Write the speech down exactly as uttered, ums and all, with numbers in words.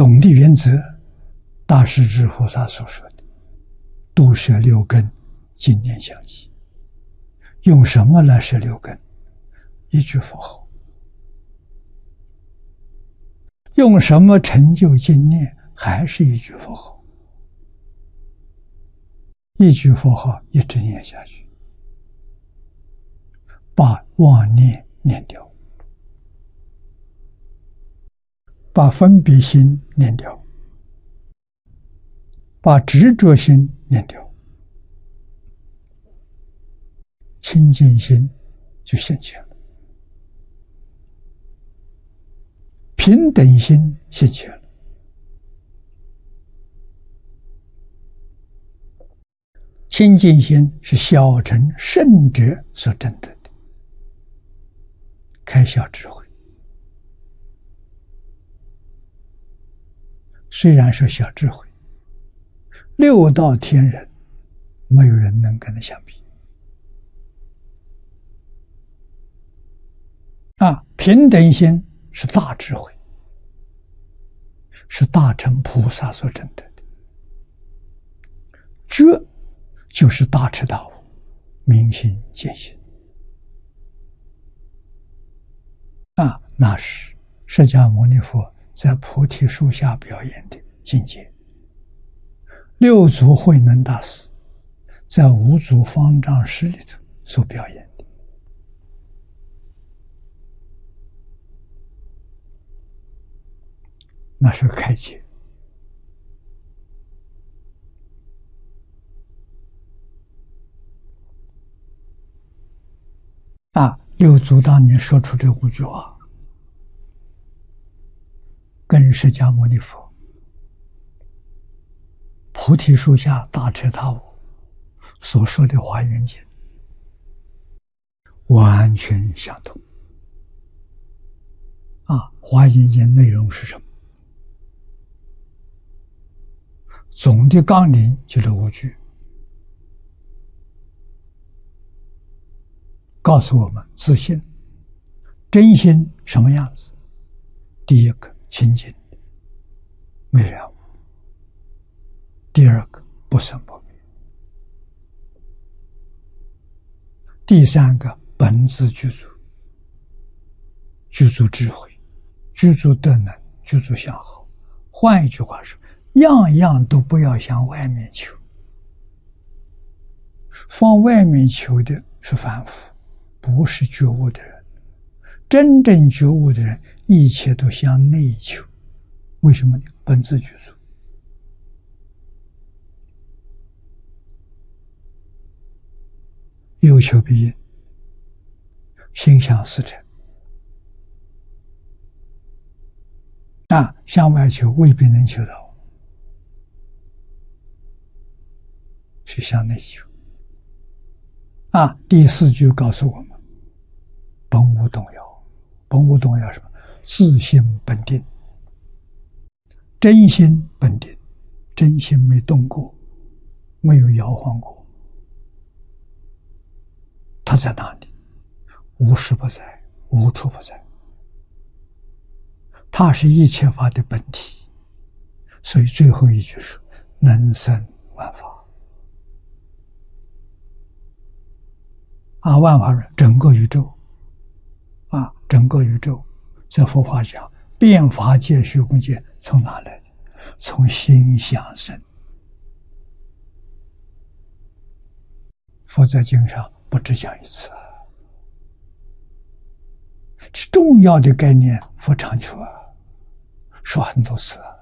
总的原则，大势至菩萨所说的度摄六根，经念相继。用什么来摄六根？一句佛号。用什么成就经念？还是一句佛号。一句佛号一直念下去，把妄念念掉，把分别心念掉，把执着心念掉，清净心就现前了，平等心现前了。清净心是小乘圣者所证得的，开小智慧。虽然说小智慧，六道天人没有人能跟他相比。啊，平等心是大智慧，是大乘菩萨所证得的。觉就是大彻大悟，明心见性。啊，那是释迦牟尼佛在菩提树下表演的境界。六祖慧能大师在五祖方丈诗里头所表演的。那是个开解。啊，六祖当年说出这五句话，跟释迦牟尼佛菩提树下大彻大悟所说的华严经完全相同。啊，华严经内容是什么？总的纲领就是五句，告诉我们自信、真心什么样子。第一个清净没染污，第二个不生不灭，第三个本自具足，具足智慧，具足德能，具足相好。换一句话说，样样都不要向外面求，往外面求的是凡夫，不是觉悟的人。真正觉悟的人，一切都向内求。为什么呢？本自具足。有求必应，心想事成。啊，向外求未必能求到，是向内求。啊，第四句告诉我们，本无动摇。本无动摇什么？自性本定，真心本定，真心没动过，没有摇晃过。它在哪里？无时不在，无处不在。它是一切法的本体，所以最后一句说能生万法。啊，万法是整个宇宙。啊，整个宇宙在佛法讲，变法界、虚空界从哪来的？从心想生。佛在经上不只讲一次，这重要的概念佛常说，说很多次。